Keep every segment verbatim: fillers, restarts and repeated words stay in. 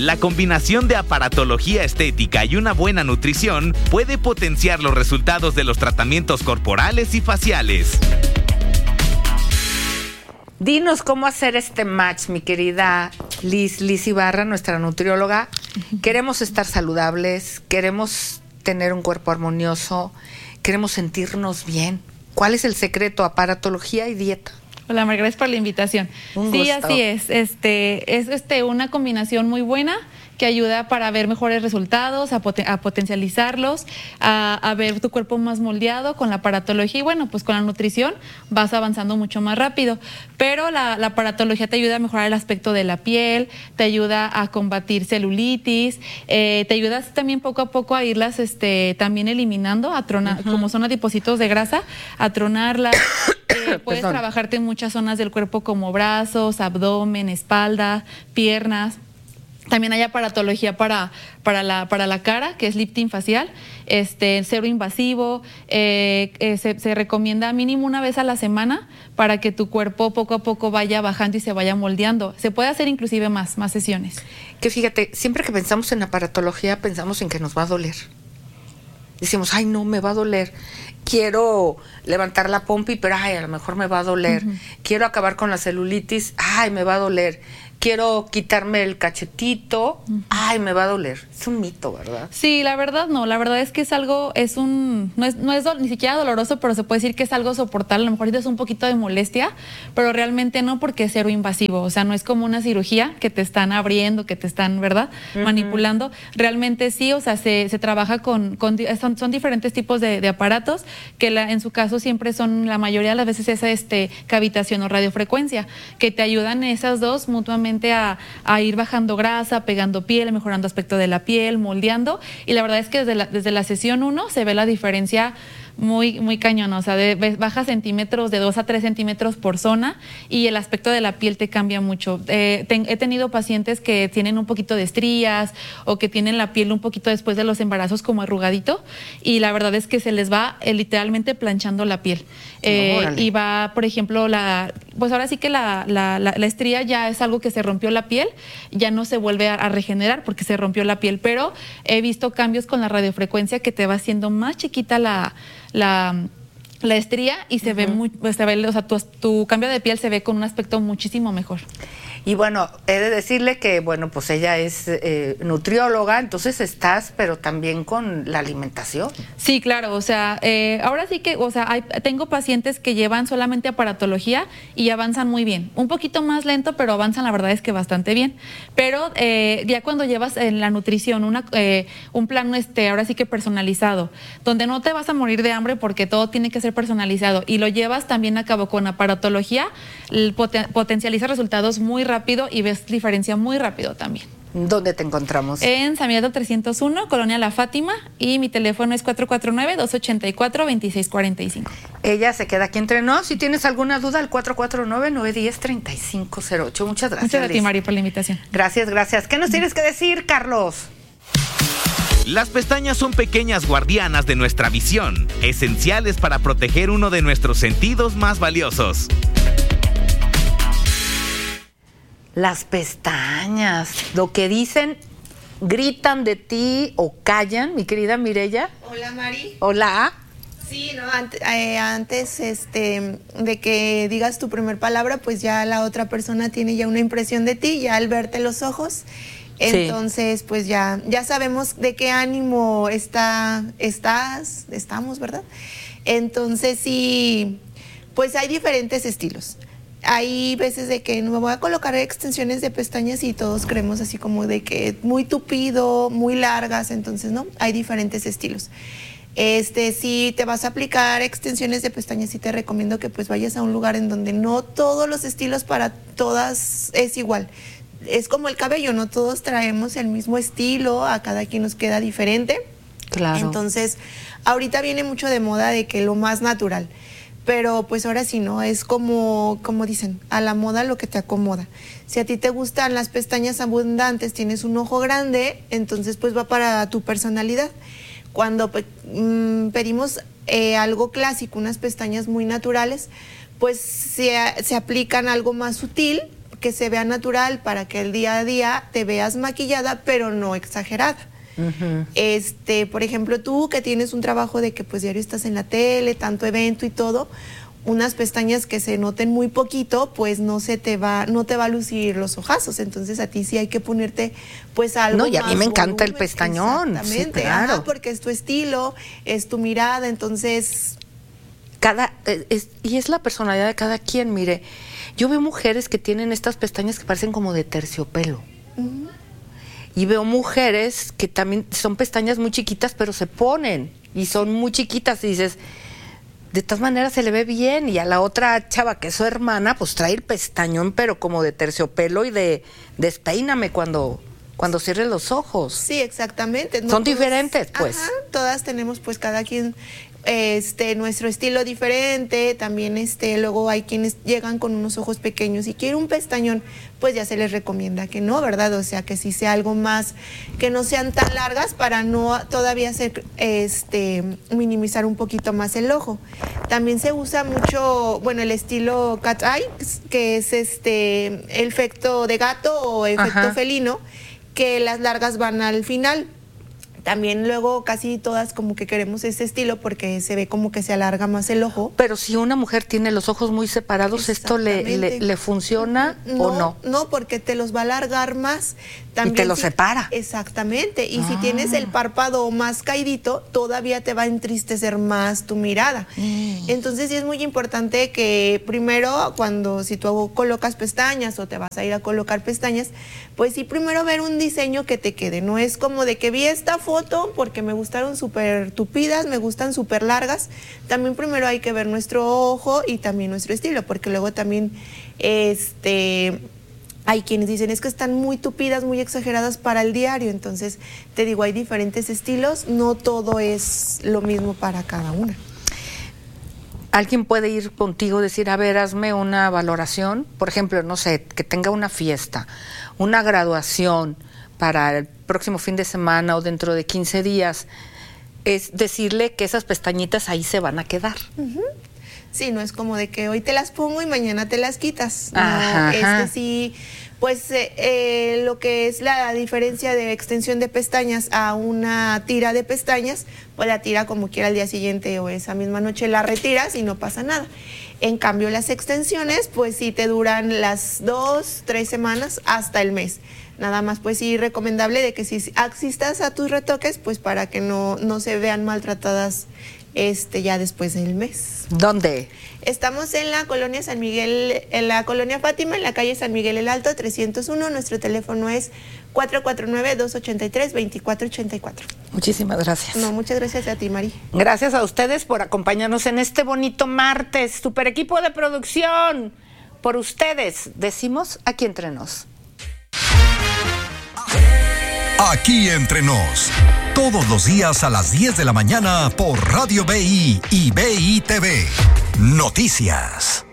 La combinación de aparatología estética y una buena nutrición puede potenciar los resultados de los tratamientos corporales y faciales. Dinos cómo hacer este match, mi querida Liz, Liz Ibarra, nuestra nutrióloga. Queremos estar saludables, queremos tener un cuerpo armonioso, queremos sentirnos bien. ¿Cuál es el secreto? Aparatología y dieta. Hola, Mar, gracias por la invitación. Un sí, gusto. así es. Este, es este, una combinación muy buena que ayuda para ver mejores resultados, a, poten a potencializarlos, a, a ver tu cuerpo más moldeado con la aparatología y bueno, pues con la nutrición vas avanzando mucho más rápido. Pero la, la aparatología te ayuda a mejorar el aspecto de la piel, te ayuda a combatir celulitis, eh, te ayuda también poco a poco a irlas este, también eliminando, a tronar, uh-huh. como son adipocitos de grasa, a tronarlas. Eh, puedes Perdón. trabajarte en muchas zonas del cuerpo como brazos, abdomen, espalda, piernas. También hay aparatología para, para, la, para la cara, que es lifting facial, este, cero invasivo. Eh, eh, se, se recomienda mínimo una vez a la semana para que tu cuerpo poco a poco vaya bajando y se vaya moldeando. Se puede hacer inclusive más, más sesiones. Que fíjate, siempre que pensamos en aparatología, pensamos en que nos va a doler. Decimos, ay, no, me va a doler. Quiero levantar la pompi, pero ay, a lo mejor me va a doler. Uh-huh. Quiero acabar con la celulitis, ay, me va a doler. Quiero quitarme el cachetito, uh-huh. ay, me va a doler. Es un mito, ¿verdad? Sí, la verdad no, la verdad es que es algo, es un, no es, no es do, ni siquiera doloroso, pero se puede decir que es algo soportable. A lo mejor es un poquito de molestia, pero realmente no, porque es cero invasivo. O sea, no es como una cirugía que te están abriendo, que te están, ¿verdad?, uh-huh. manipulando. Realmente sí, o sea, se, se trabaja con, con son, son diferentes tipos de, de aparatos, que la, en su caso siempre son, la mayoría de las veces es este, cavitación o radiofrecuencia, que te ayudan esas dos mutuamente A, a ir bajando grasa, pegando piel, mejorando aspecto de la piel, moldeando, y la verdad es que desde la, desde la sesión uno se ve la diferencia muy, muy cañona, o sea, de, baja centímetros, de dos a tres centímetros por zona, y el aspecto de la piel te cambia mucho. Eh, ten, he tenido pacientes que tienen un poquito de estrías o que tienen la piel un poquito después de los embarazos como arrugadito, y la verdad es que se les va eh, literalmente planchando la piel. Eh, oh, y va, por ejemplo, la, pues ahora sí que la, la, la, la estría ya es algo que se rompió la piel, ya no se vuelve a, a regenerar porque se rompió la piel, pero he visto cambios con la radiofrecuencia que te va haciendo más chiquita la La, la estría y se uh-huh. ve muy, se ve, o sea, tu, tu cambio de piel se ve con un aspecto muchísimo mejor. Y bueno, he de decirle que, bueno, pues ella es eh, nutrióloga, entonces estás, pero también con la alimentación. Sí, claro, o sea, eh, ahora sí que, o sea, hay, tengo pacientes que llevan solamente aparatología y avanzan muy bien. Un poquito más lento, pero avanzan, la verdad es que bastante bien. Pero eh, ya cuando llevas en la nutrición una, eh, un plan, este, ahora sí que personalizado, donde no te vas a morir de hambre porque todo tiene que ser personalizado, y lo llevas también a cabo con aparatología, poten, potencializa resultados muy rápido rápido y ves diferencia muy rápido también. ¿Dónde te encontramos? En San Miguel trescientos uno, Colonia La Fátima, y mi teléfono es cuatro cuatro nueve, dos ocho cuatro, dos seis cuatro cinco. Ella se queda aquí entre nos. Si tienes alguna duda, al cuatro cuatro nueve, nueve uno cero, tres cinco cero ocho. Muchas gracias. Muchas gracias, Mari, por la invitación. Gracias, gracias. ¿Qué nos tienes que decir, Carlos? Las pestañas son pequeñas guardianas de nuestra visión, esenciales para proteger uno de nuestros sentidos más valiosos. Las pestañas, lo que dicen, gritan de ti o callan, mi querida Mireya. Hola, Mari. Hola. Sí, no, antes, eh, antes este, de que digas tu primer palabra, pues ya la otra persona tiene ya una impresión de ti, ya al verte los ojos. Entonces, sí. pues ya, ya sabemos de qué ánimo está, estás, estamos, ¿verdad? Entonces, sí, pues hay diferentes estilos. Hay veces de que me voy a colocar extensiones de pestañas y todos creemos así como de que muy tupido, muy largas, entonces no, hay diferentes estilos. Este, si te vas a aplicar extensiones de pestañas, sí te recomiendo que pues vayas a un lugar en donde no todos los estilos para todas es igual. Es como el cabello, no todos traemos el mismo estilo, a cada quien nos queda diferente. Claro. Entonces, ahorita viene mucho de moda de que lo más natural. Pero pues ahora sí, ¿no? Es como, como dicen, a la moda lo que te acomoda. Si a ti te gustan las pestañas abundantes, tienes un ojo grande, entonces pues va para tu personalidad. Cuando mmm, pedimos eh, algo clásico, unas pestañas muy naturales, pues se, se aplican algo más sutil, que se vea natural, para que el día a día te veas maquillada, pero no exagerada. Uh-huh. Este, por ejemplo, tú que tienes un trabajo de que pues diario estás en la tele, tanto evento y todo, unas pestañas que se noten muy poquito, pues no se te va, no te va a lucir los ojazos. Entonces a ti sí hay que ponerte pues algo más. No, y a mí me encanta volumen, el pestañón. Exactamente, sí, claro. Ajá, porque es tu estilo, es tu mirada, entonces cada es, y es la personalidad de cada quien. Mire, yo veo mujeres que tienen estas pestañas que parecen como de terciopelo. Uh-huh. Y veo mujeres que también son pestañas muy chiquitas, pero se ponen y son muy chiquitas y dices, de todas maneras se le ve bien. Y a la otra chava que es su hermana, pues trae el pestañón, pero como de terciopelo y de despeíname cuando, cuando cierre los ojos. Sí, exactamente. No son todos, diferentes, pues. Ajá, todas tenemos pues cada quien este nuestro estilo diferente. También este luego hay quienes llegan con unos ojos pequeños y quieren un pestañón, pues ya se les recomienda que no, ¿verdad? O sea, que sí sea algo más, que no sean tan largas para no todavía hacer, este, minimizar un poquito más el ojo. También se usa mucho, bueno, el estilo cat eye, que es este el efecto de gato o efecto Ajá. felino, que las largas van al final. También luego casi todas como que queremos ese estilo porque se ve como que se alarga más el ojo. Pero si una mujer tiene los ojos muy separados, ¿esto le, le, le funciona no, o no? No, porque te los va a alargar más. También y te los si, separa. Exactamente. Y ah. si tienes el párpado más caidito, todavía te va a entristecer más tu mirada. Mm. Entonces sí es muy importante que primero, cuando si tú colocas pestañas o te vas a ir a colocar pestañas, pues sí primero ver un diseño que te quede. No es como de que vi esta foto porque me gustaron súper tupidas, me gustan súper largas. También primero hay que ver nuestro ojo y también nuestro estilo, porque luego también este... hay quienes dicen, es que están muy tupidas, muy exageradas para el diario. Entonces, te digo, hay diferentes estilos, no todo es lo mismo para cada una. Alguien puede ir contigo y decir, a ver, hazme una valoración. Por ejemplo, no sé, que tenga una fiesta, una graduación para el próximo fin de semana o dentro de quince días. Es decirle que esas pestañitas ahí se van a quedar. Uh-huh. Sí, no es como de que hoy te las pongo y mañana te las quitas. Ajá, no, este sí, pues eh, eh, lo que es la diferencia de extensión de pestañas a una tira de pestañas, pues la tira como quiera al día siguiente o esa misma noche la retiras y no pasa nada. En cambio, las extensiones, pues sí te duran las dos, tres semanas hasta el mes. Nada más, pues sí, recomendable de que si asistas a tus retoques, pues para que no, no se vean maltratadas este ya después del mes. ¿Dónde? Estamos en la colonia San Miguel, en la colonia Fátima, en la calle San Miguel el Alto, trescientos uno. Nuestro teléfono es cuatro cuatro nueve, dos ocho tres, dos cuatro ocho cuatro. Muchísimas gracias. No, muchas gracias a ti, Mari. Gracias a ustedes por acompañarnos en este bonito martes. Super equipo de producción. Por ustedes, decimos Aquí Entre Nos. Aquí Entre Nos. Todos los días a las diez de la mañana por Radio B I y B I T V. Noticias.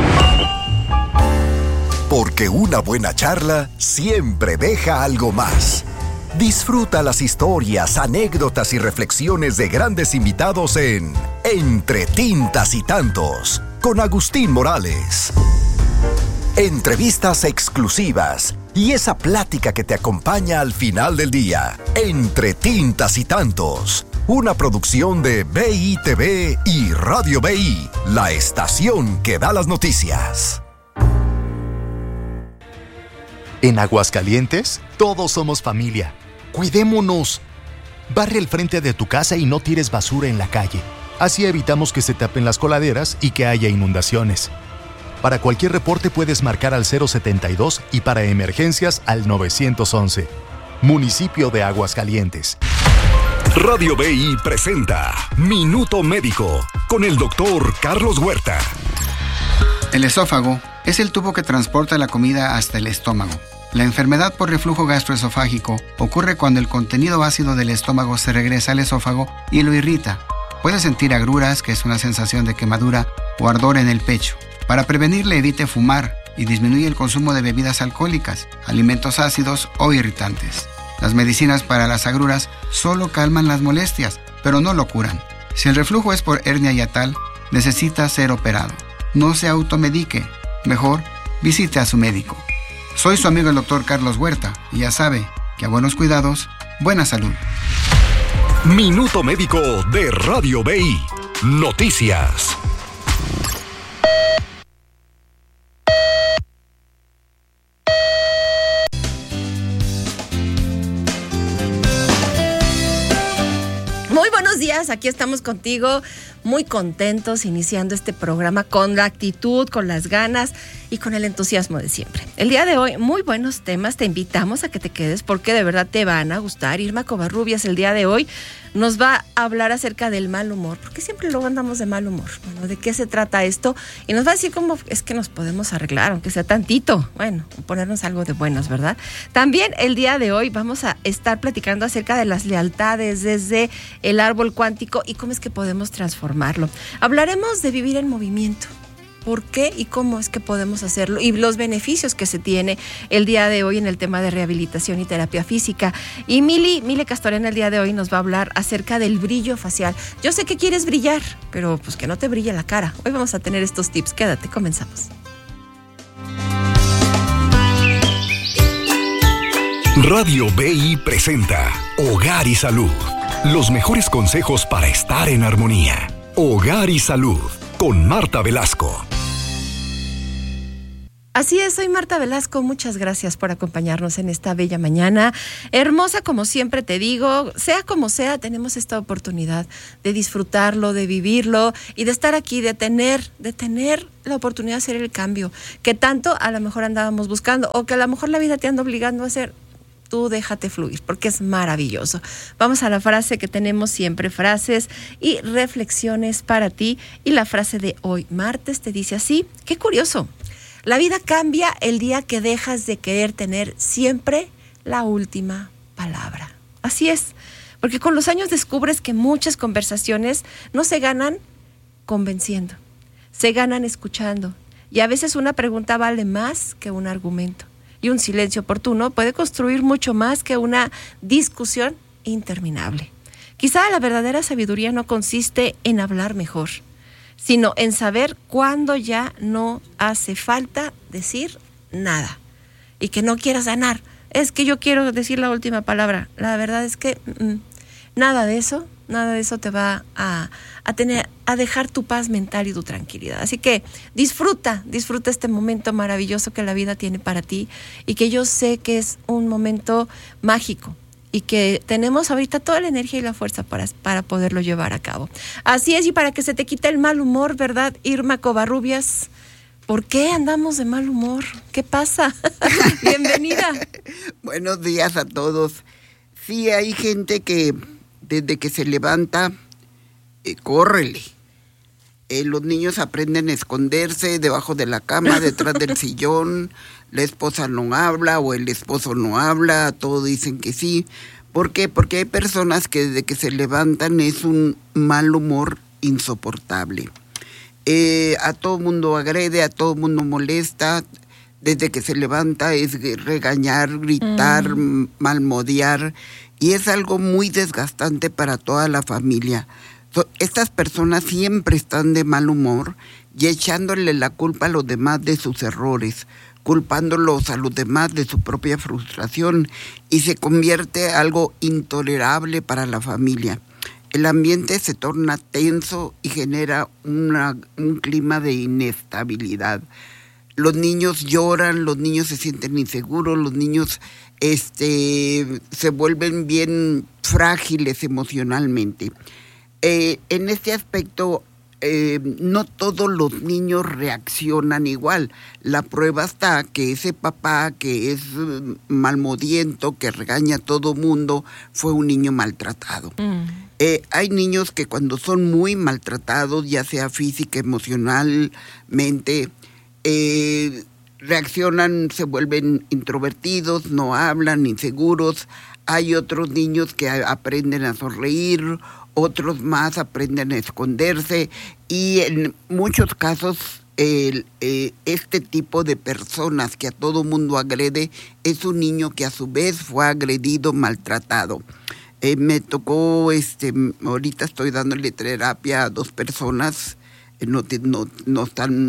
Porque una buena charla siempre deja algo más. Disfruta las historias, anécdotas y reflexiones de grandes invitados en Entre Tintas y Tantos, con Agustín Morales. Entrevistas exclusivas y esa plática que te acompaña al final del día. Entre Tintas y Tantos, una producción de B I T V y Radio B I, la estación que da las noticias. En Aguascalientes, todos somos familia. Cuidémonos. Barre el frente de tu casa y no tires basura en la calle. Así evitamos que se tapen las coladeras y que haya inundaciones. Para cualquier reporte puedes marcar al cero setenta y dos y para emergencias al nueve once. Municipio de Aguascalientes. Radio B I presenta Minuto Médico con el doctor Carlos Huerta. El esófago es el tubo que transporta la comida hasta el estómago. La enfermedad por reflujo gastroesofágico ocurre cuando el contenido ácido del estómago se regresa al esófago y lo irrita. Puede sentir agruras, que es una sensación de quemadura o ardor en el pecho. Para prevenirle, evite fumar y disminuye el consumo de bebidas alcohólicas, alimentos ácidos o irritantes. Las medicinas para las agruras solo calman las molestias, pero no lo curan. Si el reflujo es por hernia hiatal, necesita ser operado. No se automedique. Mejor, visite a su médico. Soy su amigo el doctor Carlos Huerta y ya sabe que a buenos cuidados, buena salud. Minuto Médico de Radio B I. Noticias. Muy buenos días, aquí estamos contigo, muy contentos, iniciando este programa con la actitud, con las ganas y con el entusiasmo de siempre. El día de hoy, muy buenos temas, te invitamos a que te quedes porque de verdad te van a gustar. Irma Covarrubias el día de hoy nos va a hablar acerca del mal humor, porque siempre luego andamos de mal humor. Bueno, ¿de qué se trata esto? Y nos va a decir cómo es que nos podemos arreglar, aunque sea tantito. Bueno, ponernos algo de buenos, ¿verdad? También el día de hoy vamos a estar platicando acerca de las lealtades desde el árbol cuántico y cómo es que podemos transformarlo. Hablaremos de vivir en movimiento. ¿Por qué y cómo es que podemos hacerlo? Y los beneficios que se tiene el día de hoy en el tema de rehabilitación y terapia física. Y Mili, Mili Castorena el día de hoy nos va a hablar acerca del brillo facial. Yo sé que quieres brillar, pero pues que no te brille la cara. Hoy vamos a tener estos tips. Quédate, comenzamos. Radio B I presenta Hogar y Salud. Los mejores consejos para estar en armonía. Hogar y Salud con Marta Velasco. Así es, soy Marta Velasco, muchas gracias por acompañarnos en esta bella mañana, hermosa como siempre te digo, sea como sea, tenemos esta oportunidad de disfrutarlo, de vivirlo y de estar aquí, de tener, de tener la oportunidad de hacer el cambio que tanto a lo mejor andábamos buscando o que a lo mejor la vida te anda obligando a hacer. Tú déjate fluir, porque es maravilloso. Vamos a la frase que tenemos siempre, frases y reflexiones para ti. Y la frase de hoy, martes, te dice así, qué curioso. La vida cambia el día que dejas de querer tener siempre la última palabra. Así es, porque con los años descubres que muchas conversaciones no se ganan convenciendo, se ganan escuchando. Y a veces una pregunta vale más que un argumento. Y un silencio oportuno puede construir mucho más que una discusión interminable. Quizá la verdadera sabiduría no consiste en hablar mejor, sino en saber cuándo ya no hace falta decir nada. Y que no quieras ganar. Es que yo quiero decir la última palabra. La verdad es que mm, nada de eso, nada de eso te va a, a tener, a dejar tu paz mental y tu tranquilidad. Así que disfruta, disfruta este momento maravilloso que la vida tiene para ti y que yo sé que es un momento mágico y que tenemos ahorita toda la energía y la fuerza para, para poderlo llevar a cabo. Así es, y para que se te quite el mal humor, ¿verdad, Irma Covarrubias? ¿Por qué andamos de mal humor? ¿Qué pasa? Bienvenida. Buenos días a todos. Sí, hay gente que desde que se levanta, eh, córrele. Eh, los niños aprenden a esconderse debajo de la cama, detrás del sillón. La esposa no habla o el esposo no habla, todos dicen que sí. ¿Por qué? Porque hay personas que desde que se levantan es un mal humor insoportable. Eh, a todo mundo agrede, a todo mundo molesta. Desde que se levanta es regañar, gritar, mm. malmodear. Y es algo muy desgastante para toda la familia. So, estas personas siempre están de mal humor y echándole la culpa a los demás de sus errores, culpándolos a los demás de su propia frustración y se convierte en algo intolerable para la familia. El ambiente se torna tenso y genera una, un clima de inestabilidad. Los niños lloran, los niños se sienten inseguros, los niños este, se vuelven bien frágiles emocionalmente. Eh, en este aspecto, eh, no todos los niños reaccionan igual. La prueba está que ese papá que es malmodiento, que regaña a todo mundo, fue un niño maltratado. Mm. Eh, hay niños que cuando son muy maltratados, ya sea física, emocionalmente, Eh, reaccionan, se vuelven introvertidos, no hablan, inseguros. Hay otros niños que a- aprenden a sonreír, otros más aprenden a esconderse y en muchos casos el, eh, este tipo de personas que a todo mundo agrede es un niño que a su vez fue agredido, maltratado. Eh, me tocó, este, ahorita estoy dándole terapia a dos personas, eh, no, no, no están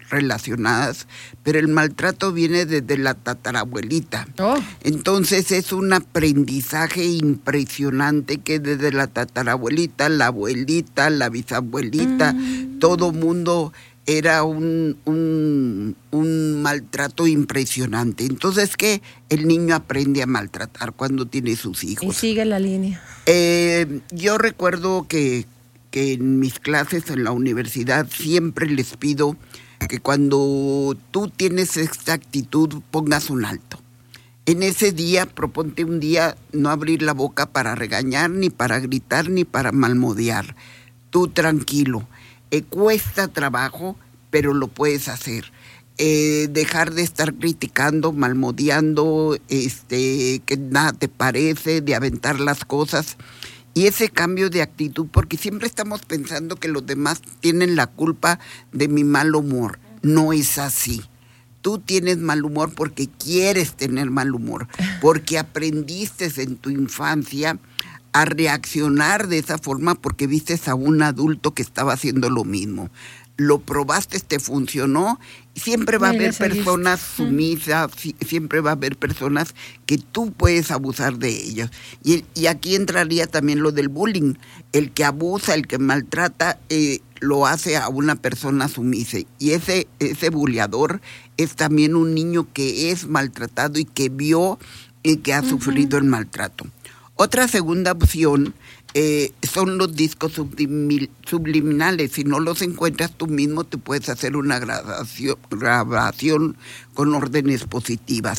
relacionadas, pero el maltrato viene desde la tatarabuelita. Oh. Entonces es un aprendizaje impresionante que desde la tatarabuelita, la abuelita, la bisabuelita, mm. todo mundo era un, un, un maltrato impresionante. Entonces, ¿qué? El niño aprende a maltratar cuando tiene sus hijos. Y sigue la línea. Eh, yo recuerdo que, que en mis clases en la universidad siempre les pido que cuando tú tienes esta actitud pongas un alto. En ese día, proponte un día no abrir la boca para regañar, ni para gritar, ni para malmodear. Tú tranquilo. Eh, cuesta trabajo, pero lo puedes hacer. Eh, dejar de estar criticando, malmodeando, este, que nada te parece, de aventar las cosas. Y ese cambio de actitud, porque siempre estamos pensando que los demás tienen la culpa de mi mal humor. No es así. Tú tienes mal humor porque quieres tener mal humor, porque aprendiste en tu infancia a reaccionar de esa forma porque viste a un adulto que estaba haciendo lo mismo. Lo probaste, te funcionó, y siempre va a haber personas sumisas, siempre va a haber personas que tú puedes abusar de ellos. Y, y aquí entraría también lo del bullying. El que abusa, el que maltrata, eh, lo hace a una persona sumisa. Y ese, ese bulleador es también un niño que es maltratado y que vio y que ha uh-huh. sufrido el maltrato. Otra segunda opción eh, son los discos subliminales. Si no los encuentras tú mismo, te puedes hacer una grabación, grabación con órdenes positivas.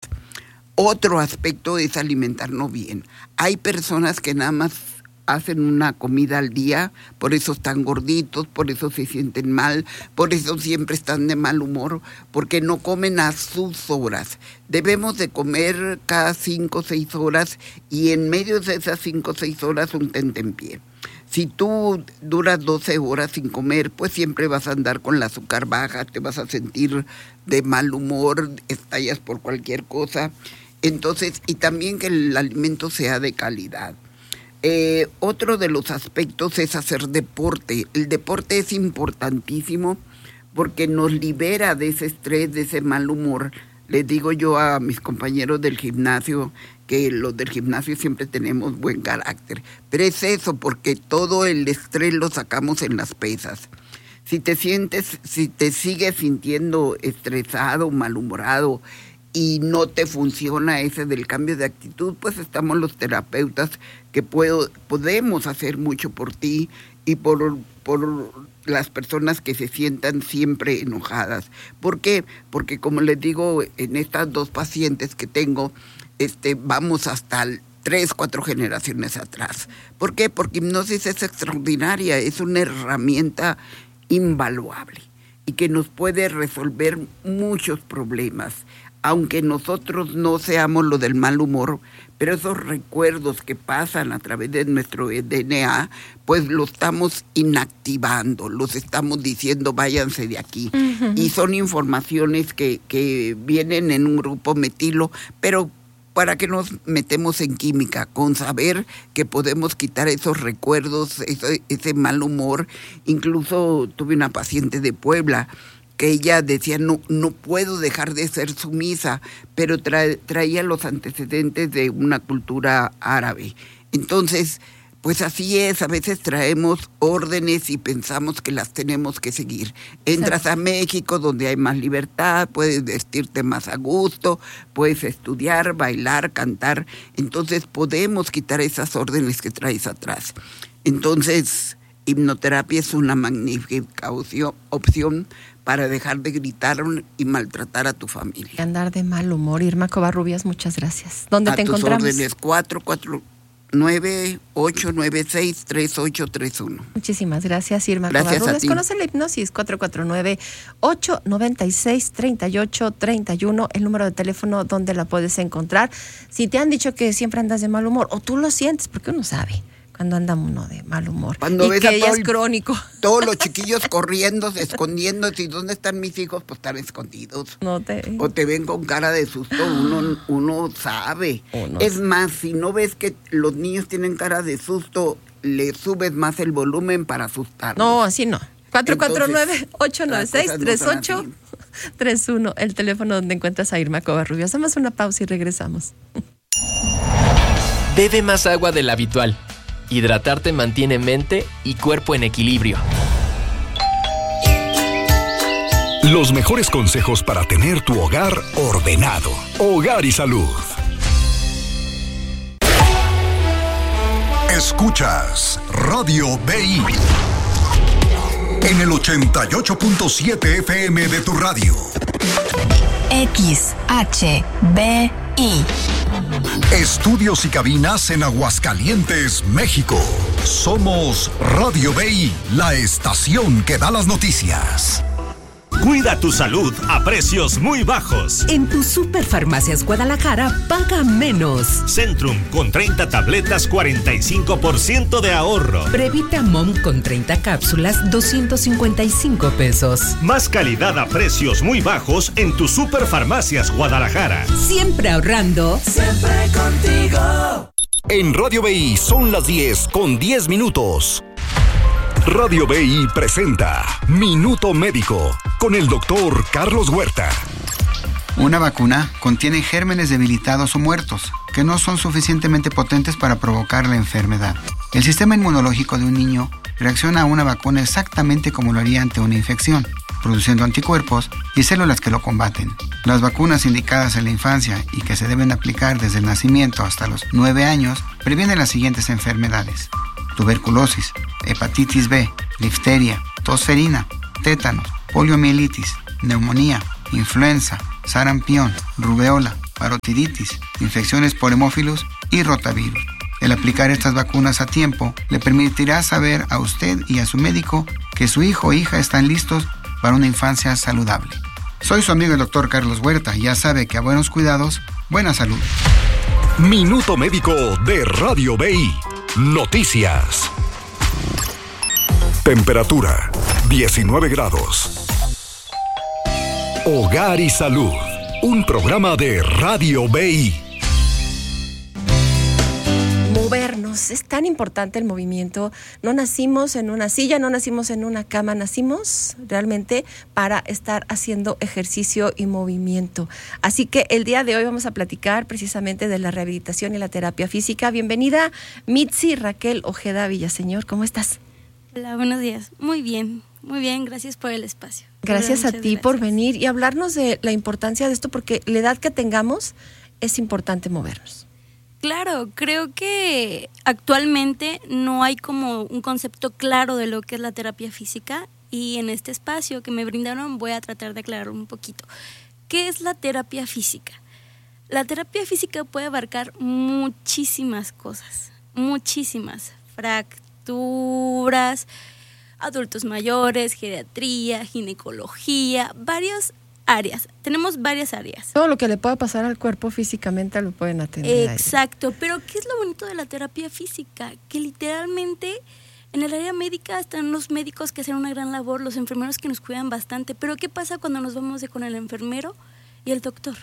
Otro aspecto es alimentarnos bien. Hay personas que nada más hacen una comida al día, por eso están gorditos, por eso se sienten mal, por eso siempre están de mal humor, porque no comen a sus horas. Debemos de comer cada cinco o seis horas y en medio de esas cinco o seis horas un tentempié. Si tú duras doce horas sin comer, pues siempre vas a andar con la azúcar baja, te vas a sentir de mal humor, estallas por cualquier cosa. Entonces, y también que el alimento sea de calidad. Eh, otro de los aspectos es hacer deporte. El deporte es importantísimo porque nos libera de ese estrés, de ese mal humor. Les digo yo a mis compañeros del gimnasio que los del gimnasio siempre tenemos buen carácter. Pero es eso, porque todo el estrés lo sacamos en las pesas. Si te sientes, si te sigues sintiendo estresado, malhumorado, y no te funciona ese del cambio de actitud, pues estamos los terapeutas que puedo, podemos hacer mucho por ti y por, por las personas que se sientan siempre enojadas. ¿Por qué? Porque como les digo, en estas dos pacientes que tengo, este, vamos hasta tres, cuatro generaciones atrás. ¿Por qué? Porque hipnosis es extraordinaria, es una herramienta invaluable y que nos puede resolver muchos problemas. Aunque nosotros no seamos lo del mal humor, pero esos recuerdos que pasan a través de nuestro D N A, pues los estamos inactivando, los estamos diciendo váyanse de aquí. Uh-huh. Y son informaciones que, que vienen en un grupo metilo, pero ¿para qué nos metemos en química? Con saber que podemos quitar esos recuerdos, ese, ese mal humor. Incluso tuve una paciente de Puebla que ella decía, no, no puedo dejar de ser sumisa, pero tra- traía los antecedentes de una cultura árabe. Entonces, pues así es, a veces traemos órdenes y pensamos que las tenemos que seguir. Entras Exacto. a México, donde hay más libertad, puedes vestirte más a gusto, puedes estudiar, bailar, cantar. Entonces, podemos quitar esas órdenes que traes atrás. Entonces, hipnoterapia es una magnífica opción para dejar de gritar y maltratar a tu familia. Y andar de mal humor. Irma Covarrubias, muchas gracias. ¿Dónde a te tus encontramos? Órdenes cuatro cuatro nueve, ocho nueve seis, tres ocho tres uno. Muchísimas gracias, Irma gracias Covarrubias. Conoce la hipnosis cuatro cuatro nueve, ocho nueve seis, tres ocho tres uno, el número de teléfono donde la puedes encontrar. Si te han dicho que siempre andas de mal humor, o tú lo sientes, porque uno sabe cuando anda uno de mal humor. Cuando y ves que a ella todo es el, crónico. Todos los chiquillos corriendo, escondiéndose. ¿Y dónde están mis hijos? Pues están escondidos. No te... O te ven con cara de susto. Uno, uno sabe. Uno es sabe. Más, si no ves que los niños tienen cara de susto, le subes más el volumen para asustarlos. No, así no. cuatro cuatro nueve, ocho nueve seis, tres ocho tres uno, el teléfono donde encuentras a Irma Covarrubias. Hacemos una pausa y regresamos. Bebe más agua de la habitual. Hidratarte mantiene mente y cuerpo en equilibrio. Los mejores consejos para tener tu hogar ordenado. Hogar y Salud. Escuchas Radio B I en el ochenta y ocho punto siete F M de tu radio. X H B I. Estudios y cabinas en Aguascalientes, México. Somos Radio B I, la estación que da las noticias. Cuida tu salud a precios muy bajos. En tu Superfarmacias Guadalajara, paga menos. Centrum con treinta tabletas, cuarenta y cinco por ciento de ahorro. Brevita Mom con treinta cápsulas, doscientos cincuenta y cinco pesos. Más calidad a precios muy bajos en tu Superfarmacias Guadalajara. Siempre ahorrando. Siempre contigo. En Radio B I son las diez con diez minutos. Radio B I presenta Minuto Médico con el doctor Carlos Huerta. Una vacuna contiene gérmenes debilitados o muertos que no son suficientemente potentes para provocar la enfermedad. El sistema inmunológico de un niño reacciona a una vacuna exactamente como lo haría ante una infección, produciendo anticuerpos y células que lo combaten. Las vacunas indicadas en la infancia y que se deben aplicar desde el nacimiento hasta los nueve años previenen las siguientes enfermedades: tuberculosis, hepatitis B, difteria, tosferina, tétanos, poliomielitis, neumonía, influenza, sarampión, rubeola, parotiditis, infecciones por hemófilos y rotavirus. El aplicar estas vacunas a tiempo le permitirá saber a usted y a su médico que su hijo o hija están listos para una infancia saludable. Soy su amigo el doctor Carlos Huerta y ya sabe que a buenos cuidados, buena salud. Minuto Médico de Radio B I. Noticias. Temperatura diecinueve grados. Hogar y Salud, un programa de Radio B I. Movernos, es tan importante el movimiento. No nacimos en una silla, no nacimos en una cama, nacimos realmente para estar haciendo ejercicio y movimiento. Así que el día de hoy vamos a platicar precisamente de la rehabilitación y la terapia física. Bienvenida, Mitzi Raquel Ojeda Villaseñor, ¿cómo estás? Hola, buenos días. Muy bien, muy bien, gracias por el espacio. Gracias Muchas a ti gracias. por venir y hablarnos de la importancia de esto, porque la edad que tengamos es importante movernos. Claro, creo que actualmente no hay como un concepto claro de lo que es la terapia física, y en este espacio que me brindaron voy a tratar de aclarar un poquito. ¿Qué es la terapia física? La terapia física puede abarcar muchísimas cosas, muchísimas, fracturas, adultos mayores, geriatría, ginecología, varias áreas. Tenemos varias áreas. Todo lo que le pueda pasar al cuerpo físicamente lo pueden atender. Exacto, pero ¿qué es lo bonito de la terapia física? Que literalmente en el área médica están los médicos que hacen una gran labor, los enfermeros que nos cuidan bastante, pero ¿qué pasa cuando nos vamos de con el enfermero y el doctor?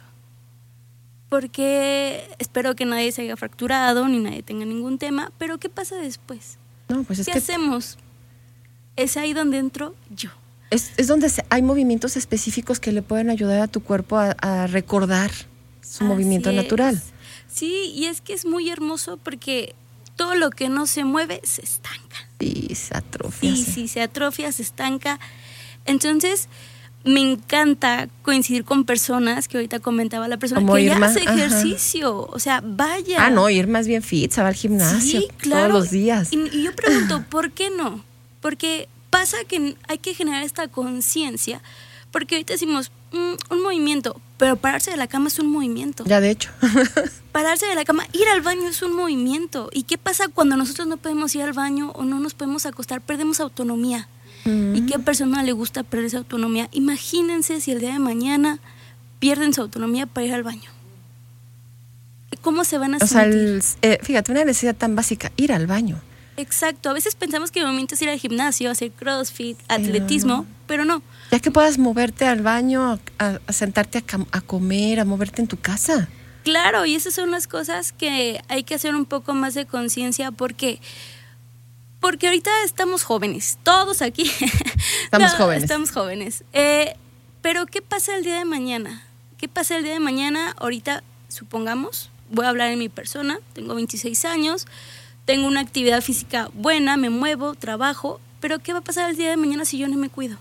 Porque espero que nadie se haya fracturado ni nadie tenga ningún tema, pero ¿qué pasa después? No, pues es ¿Qué que hacemos? Es ahí donde entro yo. Es, es donde se, hay movimientos específicos que le pueden ayudar a tu cuerpo a, a recordar su Así movimiento es. natural. Sí, y es que es muy hermoso porque todo lo que no se mueve se estanca. Sí, se atrofia. Sí, sí, se atrofia, se estanca. Entonces, me encanta coincidir con personas, que ahorita comentaba la persona, Como que Irma, ya hace ajá. ejercicio. O sea, vaya. Ah, no, Irma es bien fit, se va al gimnasio Sí, claro. todos los días. Y, y yo pregunto, ¿por qué no? Porque pasa que hay que generar esta conciencia, porque ahorita decimos, mm, un movimiento, pero pararse de la cama es un movimiento. Ya, de hecho. Pararse de la cama, ir al baño es un movimiento. ¿Y qué pasa cuando nosotros no podemos ir al baño o no nos podemos acostar? Perdemos autonomía. Mm. ¿Y qué persona le gusta perder esa autonomía? Imagínense si el día de mañana pierden su autonomía para ir al baño. ¿Cómo se van a o sentir? sea, el, eh, fíjate, una necesidad tan básica, ir al baño. Exacto, a veces pensamos que el movimiento es ir al gimnasio, hacer crossfit, atletismo, no. pero no. Ya que puedas moverte al baño, a, a sentarte a, cam- a comer, a moverte en tu casa. Claro, y esas son las cosas que hay que hacer un poco más de conciencia, porque porque ahorita estamos jóvenes, todos aquí. Estamos no, jóvenes. Estamos jóvenes. Eh, Pero ¿qué pasa el día de mañana? ¿Qué pasa el día de mañana? Ahorita, supongamos, voy a hablar en mi persona, tengo veintiséis años, tengo una actividad física buena, me muevo, trabajo, pero ¿qué va a pasar el día de mañana si yo no me cuido?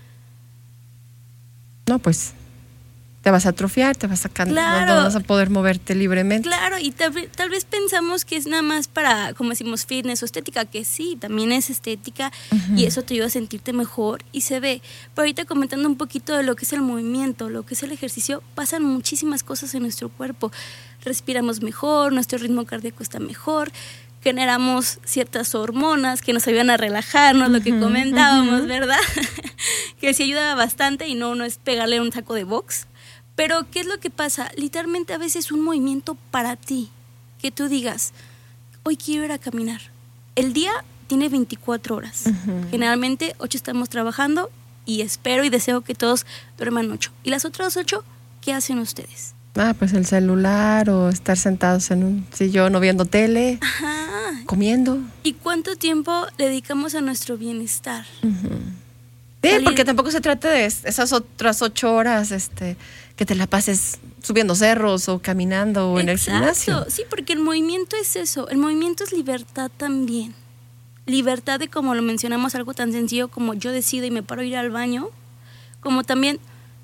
No, pues te vas a atrofiar, te vas a cansar, claro, no vas a poder moverte libremente. Claro, y tal, tal vez pensamos que es nada más para, como decimos, fitness o estética, que sí, también es estética, uh-huh. y eso te ayuda a sentirte mejor y se ve. Pero ahorita comentando un poquito de lo que es el movimiento, lo que es el ejercicio, pasan muchísimas cosas en nuestro cuerpo. Respiramos mejor, nuestro ritmo cardíaco está mejor, generamos ciertas hormonas que nos ayudan a relajarnos, uh-huh, lo que comentábamos, uh-huh. ¿verdad? Que sí ayuda bastante y no, no es pegarle un saco de box. Pero, ¿qué es lo que pasa? Literalmente a veces un movimiento para ti, que tú digas, hoy quiero ir a caminar. El día tiene veinticuatro horas. Uh-huh. Generalmente ocho estamos trabajando y espero y deseo que todos duerman ocho. ¿Y las otras ocho, qué hacen ustedes? Ah, pues el celular o estar sentados en un sillón o viendo tele, ajá, comiendo. ¿Y cuánto tiempo dedicamos a nuestro bienestar? Uh-huh. Sí, Salir... porque tampoco se trata de esas otras ocho horas, este... que te la pases subiendo cerros o caminando o en el gimnasio. Sí, porque el movimiento es eso, el movimiento es libertad también. Libertad de, como lo mencionamos, algo tan sencillo como yo decido y me paro a ir al baño, como también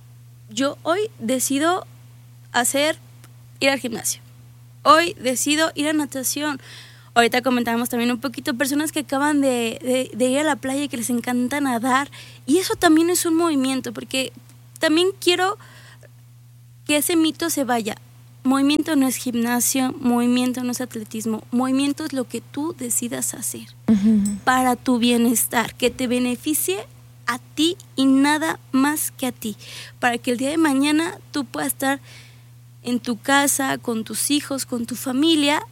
yo hoy decido hacer, ir al gimnasio. Hoy decido ir a natación. Ahorita comentábamos también un poquito personas que acaban de, de, de ir a la playa y que les encanta nadar, y eso también es un movimiento, porque también quiero que ese mito se vaya. Movimiento no es gimnasio, movimiento no es atletismo, movimiento es lo que tú decidas hacer uh-huh. para tu bienestar, que te beneficie a ti y nada más que a ti, para que el día de mañana tú puedas estar en tu casa, con tus hijos, con tu familia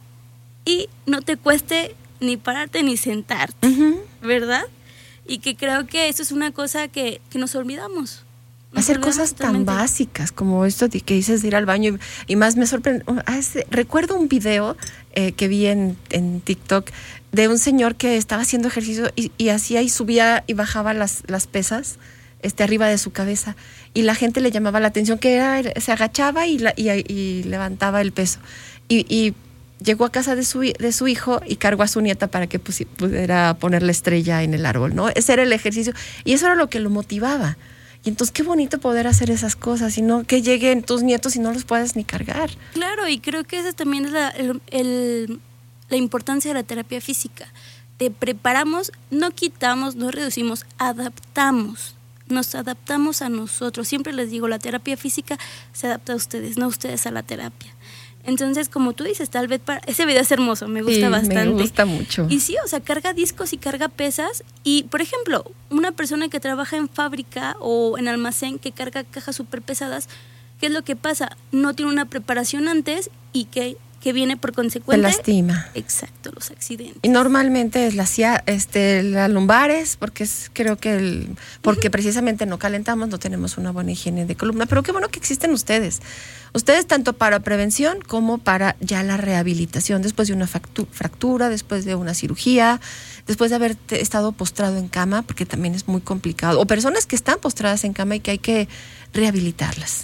y no te cueste ni pararte ni sentarte, uh-huh. ¿verdad? Y que creo que eso es una cosa que, que nos olvidamos. Hacer cosas tan básicas como esto de que dices de ir al baño y, y más me sorprende. Recuerdo un video eh, que vi en, en TikTok de un señor que estaba haciendo ejercicio y, y hacía y subía y bajaba las, las pesas este, arriba de su cabeza y la gente le llamaba la atención que era, se agachaba y, la, y, y levantaba el peso y, y llegó a casa de su, de su hijo y cargó a su nieta para que pusi, pudiera poner la estrella en el árbol, ¿no? Ese era el ejercicio y eso era lo que lo motivaba. Y entonces qué bonito poder hacer esas cosas y no que lleguen tus nietos y no los puedas ni cargar. Claro, y creo que esa también es la, el, el, la importancia de la terapia física. Te preparamos, no quitamos, no reducimos, adaptamos. Nos adaptamos a nosotros. Siempre les digo, la terapia física se adapta a ustedes, no ustedes a la terapia. Entonces, como tú dices, tal vez para... Ese video es hermoso, me gusta sí, bastante. Me gusta mucho. Y sí, o sea, carga discos y carga pesas. Y, por ejemplo, una persona que trabaja en fábrica o en almacén que carga cajas súper pesadas, ¿qué es lo que pasa? No tiene una preparación antes y que, que viene por consecuencia... Se lastima. Exacto, los accidentes. Y normalmente es la, este, la lumbares, porque es, creo que el, porque uh-huh. precisamente no calentamos, no tenemos una buena higiene de columna. Pero qué bueno que existen ustedes. Ustedes tanto para prevención como para ya la rehabilitación, después de una fractura, después de una cirugía, después de haber estado postrado en cama, porque también es muy complicado, o personas que están postradas en cama y que hay que rehabilitarlas.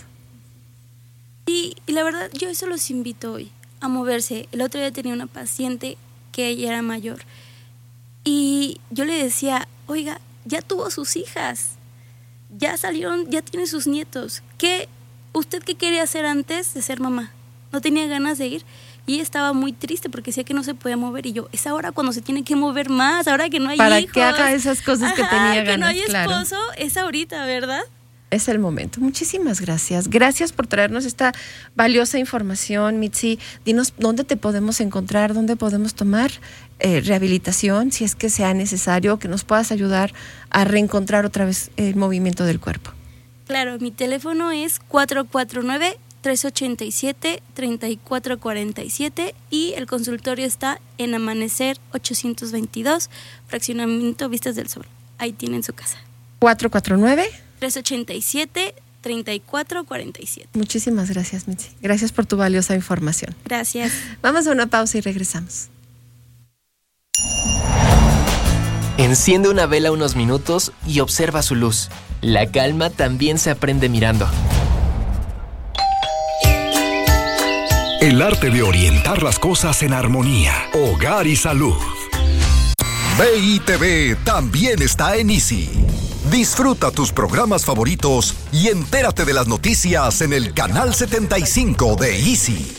Y, y la verdad, yo eso los invito hoy, a moverse. El otro día tenía una paciente que ella era mayor y yo le decía, oiga, ya tuvo sus hijas, ya salieron, ya tiene sus nietos, ¿qué? ¿Usted qué quería hacer antes de ser mamá? No tenía ganas de ir y ella estaba muy triste porque decía que no se podía mover y yo, es ahora cuando se tiene que mover más, ahora que no hay para hijos. Para que haga esas cosas que Ajá, tenía ganas, que no hay claro. esposo, es ahorita, ¿verdad? Es el momento. Muchísimas gracias. Gracias por traernos esta valiosa información, Mitzi. Dinos dónde te podemos encontrar, dónde podemos tomar eh, rehabilitación, si es que sea necesario, que nos puedas ayudar a reencontrar otra vez el movimiento del cuerpo. Claro, mi teléfono es cuatro cuatro nueve, tres ocho siete, tres cuatro cuatro siete y el consultorio está en Amanecer ochocientos veintidós, Fraccionamiento Vistas del Sol. Ahí tienen su casa. cuatro cuatro nueve, tres ocho siete, tres cuatro cuatro siete. Muchísimas gracias, Mitzi. Gracias por tu valiosa información. Gracias. Vamos a una pausa y regresamos. Enciende una vela unos minutos y observa su luz. La calma también se aprende mirando. El arte de orientar las cosas en armonía. Hogar y salud. V I T V también está en Easy. Disfruta tus programas favoritos y entérate de las noticias en el canal setenta y cinco de Easy.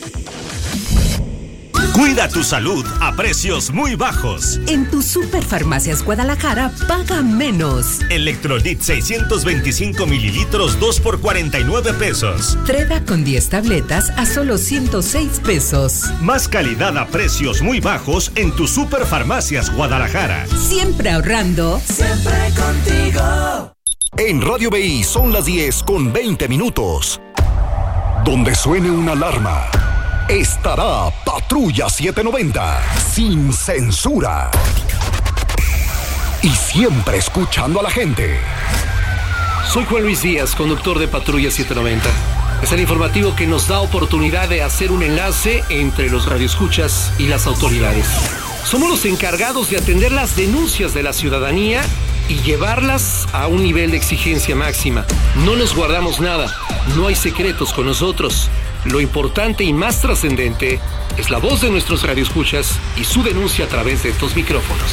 Cuida tu salud a precios muy bajos. En tu Superfarmacias Guadalajara, paga menos. Electrolit seiscientos veinticinco mililitros, dos por cuarenta y nueve pesos. Treda con diez tabletas a solo ciento seis pesos. Más calidad a precios muy bajos en tu Superfarmacias Guadalajara. Siempre ahorrando. Siempre contigo. En Radio B I son las diez con veinte minutos. Donde suene una alarma, estará Patrulla setecientos noventa, sin censura. Y siempre escuchando a la gente. Soy Juan Luis Díaz, conductor de Patrulla setecientos noventa. Es el informativo que nos da oportunidad de hacer un enlace entre los radioescuchas y las autoridades. Somos los encargados de atender las denuncias de la ciudadanía y llevarlas a un nivel de exigencia máxima. No nos guardamos nada, no hay secretos con nosotros. Lo importante y más trascendente es la voz de nuestros radioescuchas y su denuncia a través de estos micrófonos.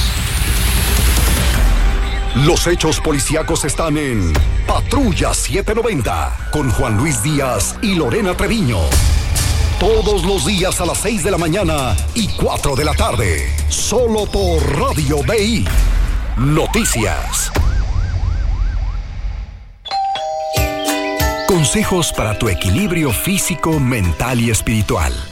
Los hechos policíacos están en Patrulla setecientos noventa con Juan Luis Díaz y Lorena Treviño. Todos los días a las seis de la mañana y cuatro de la tarde. Solo por Radio B I. Noticias. Consejos para tu equilibrio físico, mental y espiritual.